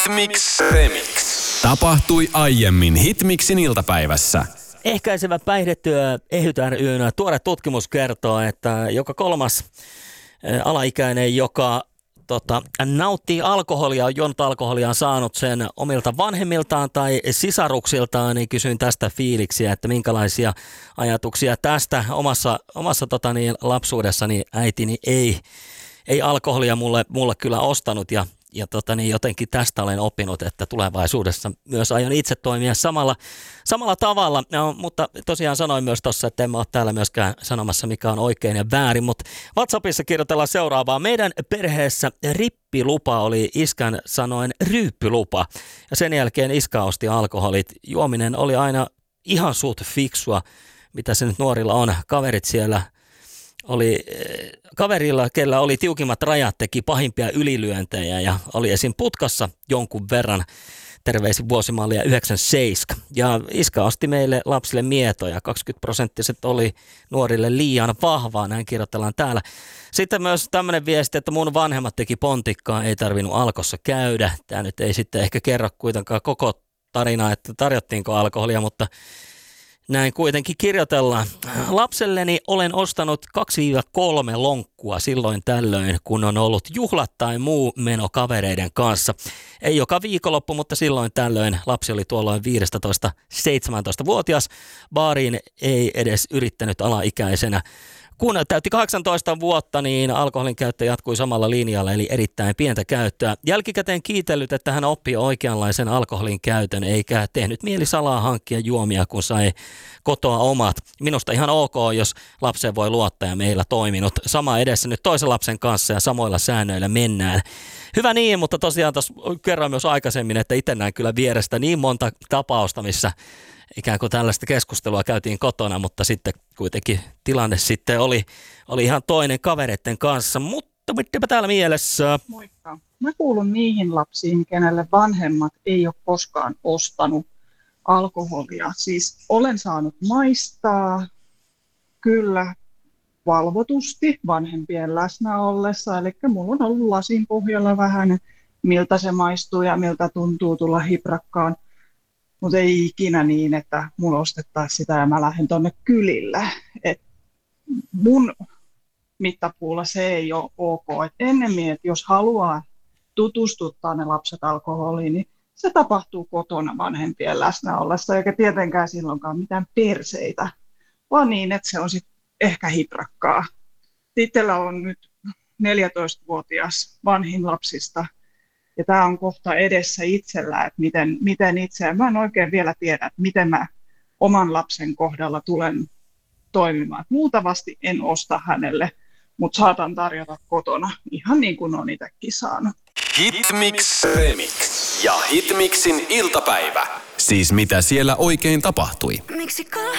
Hitmix Remix. Tapahtui aiemmin Hitmixin iltapäivässä. Ehkäisevä päihdetyö EHYT ry:n tuore tutkimus kertoo, että joka kolmas alaikäinen, joka nauttii alkoholia, on juonut alkoholia, on saanut sen omilta vanhemmiltaan tai sisaruksiltaan, niin kysyin tästä fiiliksiä, että minkälaisia ajatuksia tästä omassa lapsuudessani äitini ei alkoholia mulle kyllä ostanut ja jotenkin tästä olen oppinut, että tulevaisuudessa myös aion itse toimia samalla tavalla. No, mutta tosiaan sanoin myös tuossa, että emme ole täällä myöskään sanomassa, mikä on oikein ja väärin. Mutta WhatsAppissa kirjoitellaan seuraavaa. Meidän perheessä rippilupa oli iskän sanoen ryyppylupa. Ja sen jälkeen iskä osti alkoholit. Juominen oli aina ihan suht fiksua, mitä se nyt nuorilla on. Kaverit siellä oli kaverilla, kellä oli tiukimmat rajat, teki pahimpia ylilyöntejä ja oli esim. Putkassa jonkun verran, terveisin vuosimallia 97. Ja iskä osti meille lapsille mietoja, 20% oli nuorille liian vahvaa, näin kirjoitellaan täällä. Sitten myös tämmöinen viesti, että mun vanhemmat teki pontikkaa, ei tarvinnut alkossa käydä. Tämä nyt ei sitten ehkä kerro kuitenkaan koko tarinaa, että tarjottiinko alkoholia, mutta näin kuitenkin kirjoitellaan. Lapselleni olen ostanut 2-3 lonkkua silloin tällöin, kun on ollut juhlat tai muu meno kavereiden kanssa. Ei joka viikonloppu, mutta silloin tällöin. Lapsi oli tuolloin 15-17-vuotias. Baariin ei edes yrittänyt alaikäisenä. Kun täytti 18 vuotta, niin alkoholin käyttö jatkui samalla linjalla, eli erittäin pientä käyttöä. Jälkikäteen kiitellyt, että hän oppi oikeanlaisen alkoholin käytön, eikä tehnyt mieli salaa hankkia juomia, kun sai kotoa omat. Minusta ihan ok, jos lapseen voi luottaa ja meillä toiminut. Sama edessä nyt toisen lapsen kanssa ja samoilla säännöillä mennään. Hyvä niin, mutta tosiaan tuossa kerroin myös aikaisemmin, että itse näin kyllä vierestä niin monta tapausta, missä ikään kuin tällaista keskustelua käytiin kotona, mutta sitten kuitenkin tilanne sitten oli ihan toinen kavereiden kanssa. Mutta mitäpä täällä mielessä? Moikka. Mä kuulun niihin lapsiin, kenelle vanhemmat ei ole koskaan ostanut alkoholia. Siis olen saanut maistaa kyllä valvotusti vanhempien läsnä ollessa. Eli mulla on ollut lasin pohjalla vähän, miltä se maistuu ja miltä tuntuu tulla hiprakkaan. Mutta ei ikinä niin, että mulla ostettaisiin sitä ja mä lähden tuonne kylille. Et mun mittapuulla se ei ole ok. Et ennemmin, että jos haluaa tutustuttaa ne lapset alkoholiin, niin se tapahtuu kotona vanhempien läsnä ollessa, eikä tietenkään silloinkaan mitään perseitä, vaan niin, että se on sitten ehkä hiprakkaa. Itsellä on nyt 14-vuotias vanhin lapsista. Ja tämä on kohta edessä itsellä, että miten itse, mä en oikein vielä tiedä, että miten mä oman lapsen kohdalla tulen toimimaan. Luultavasti en osta hänelle, mutta saatan tarjota kotona, ihan niin kuin on itsekin saanut. Hitmix Remix ja Hitmixin iltapäivä. Siis mitä siellä oikein tapahtui? Miksi